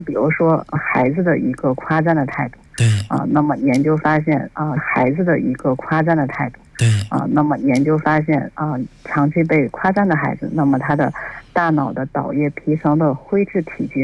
比如说孩子的一个夸赞的态度， 对那么研究发现孩子的一个夸赞的态度， 对那么研究发现长期被夸赞的孩子，那么他的大脑的岛叶皮层的灰质体积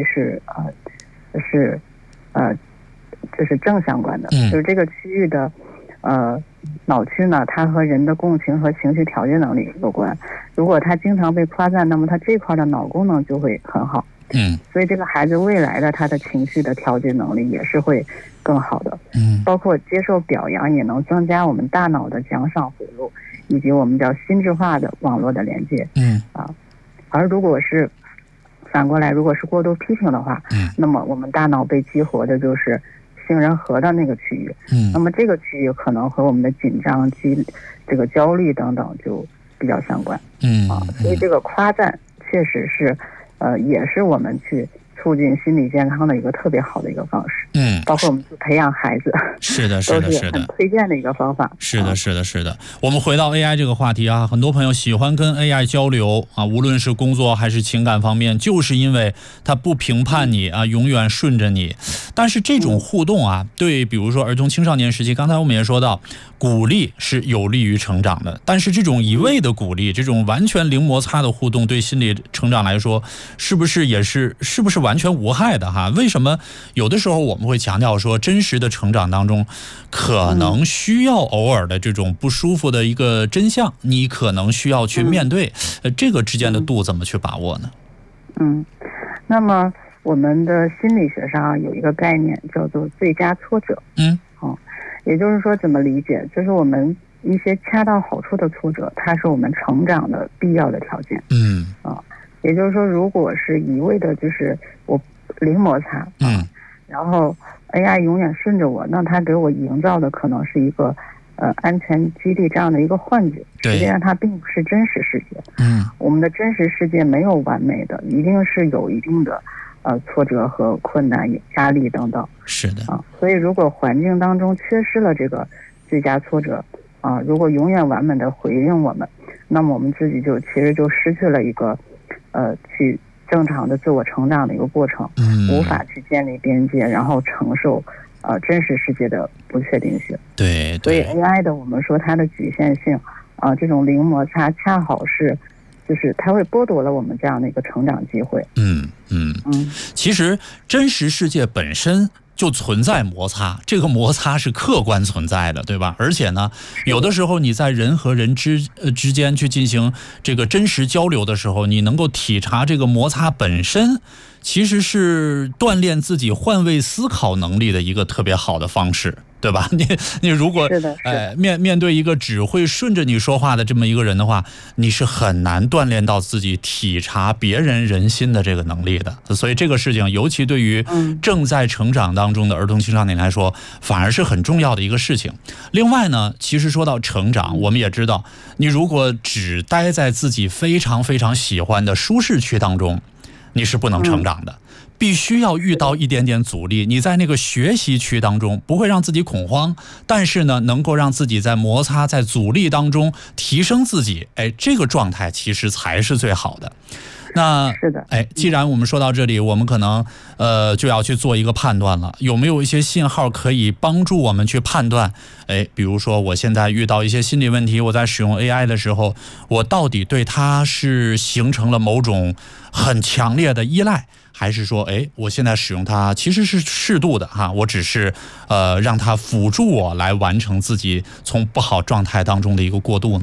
这是正相关的，就是这个区域的脑区呢，它和人的共情和情绪调节能力有关。如果他经常被夸赞，那么他这块的脑功能就会很好。所以这个孩子未来的他的情绪的调节能力也是会更好的。包括接受表扬也能增加我们大脑的奖赏回路，以及我们叫心智化的网络的连接。而如果是反过来，如果是过度批评的话，那么我们大脑被激活的就是杏仁核的那个区域。那么这个区域可能和我们的紧张、这个焦虑等等就比较相关。所以这个夸赞确实是也是我们去促进心理健康的一个特别好的一个方式。包括我们去培养孩子， 是的， 都是很推荐的一个方法。 是的。我们回到 AI 这个话题啊，很多朋友喜欢跟 AI 交流啊，无论是工作还是情感方面，就是因为它不评判你啊，永远顺着你。但是这种互动啊，对比如说儿童青少年时期，刚才我们也说到，鼓励是有利于成长的，但是这种一味的鼓励，这种完全零摩擦的互动，对心理成长来说，是不是完全无害的哈？为什么有的时候我们会强调说，真实的成长当中可能需要偶尔的这种不舒服的一个真相，你可能需要去面对，这个之间的度怎么去把握呢？ 那么我们的心理学上有一个概念叫做最佳挫折。也就是说怎么理解，就是我们一些恰到好处的挫折，它是我们成长的必要的条件。也就是说，如果是一味的就是我零摩擦，然后 AI 永远顺着我，那它给我营造的可能是一个安全基地这样的一个幻觉，实际上它并不是真实世界。我们的真实世界没有完美的，一定是有一定的挫折和困难、压力等等。 是的所以如果环境当中缺失了这个最佳挫折如果永远完美的回应我们，那么我们自己其实就失去了一个去正常的自我成长的一个过程，无法去建立边界，然后承受真实世界的不确定性。 对， 所以 AI 的我们说它的局限性这种零摩擦恰好是就是它会剥夺了我们这样的一个成长机会。 其实真实世界本身就存在摩擦，这个摩擦是客观存在的，对吧？而且呢，有的时候你在人和人之间去进行这个真实交流的时候，你能够体察这个摩擦本身其实是锻炼自己换位思考能力的一个特别好的方式，对吧？你如果面对一个只会顺着你说话的这么一个人的话，你是很难锻炼到自己体察别人人心的这个能力的。所以这个事情尤其对于正在成长当中的儿童青少年来说，反而是很重要的一个事情。另外呢，其实说到成长，我们也知道，你如果只待在自己非常非常喜欢的舒适区当中，你是不能成长的，必须要遇到一点点阻力。你在那个学习区当中不会让自己恐慌，但是呢，能够让自己在摩擦、在阻力当中提升自己，这个状态其实才是最好的。那是的， 既然我们说到这里，我们可能就要去做一个判断了，有没有一些信号可以帮助我们去判断？比如说我现在遇到一些心理问题，我在使用 AI 的时候，我到底对它是形成了某种很强烈的依赖，还是说我现在使用它其实是适度的哈，我只是让它辅助我来完成自己从不好状态当中的一个过渡呢？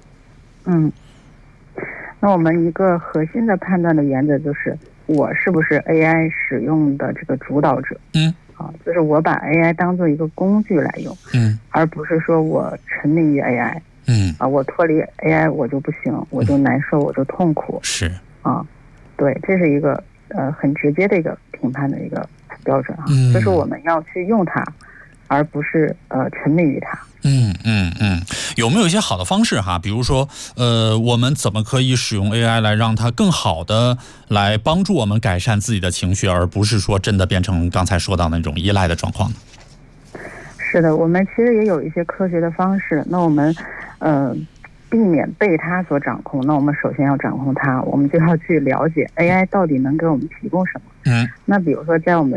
那我们一个核心的判断的原则就是我是不是 AI 使用的这个主导者。就是我把 AI 当做一个工具来用，而不是说我沉迷于 AI，我脱离 AI 我就不行，我就难受，我就痛苦。 是对，这是一个很直接的一个评判的一个标准就是我们要去用它，而不是沉迷于它。 有没有一些好的方式哈？比如说我们怎么可以使用 AI 来让它更好的来帮助我们改善自己的情绪，而不是说真的变成刚才说到那种依赖的状况呢？ 是的，我们其实也有一些科学的方式。那我们避免被它所掌控，那我们首先要掌控它，我们就要去了解 AI 到底能给我们提供什么。那比如说在我们